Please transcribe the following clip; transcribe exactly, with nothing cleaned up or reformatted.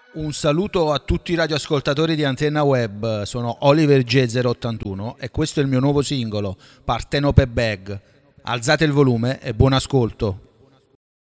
Un saluto a tutti i radioascoltatori di Antenna Web, sono Oliver J zero ottantuno e questo è il mio nuovo singolo, Partenope Bag. Alzate il volume e buon ascolto.